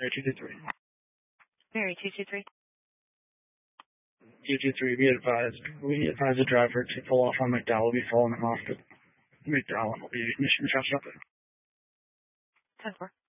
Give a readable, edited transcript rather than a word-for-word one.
Mary 223. Mary 223. 223, we advise the driver to pull off on McDowell. We'll be following him off to McDowell. We'll be mission traffic. 10-4.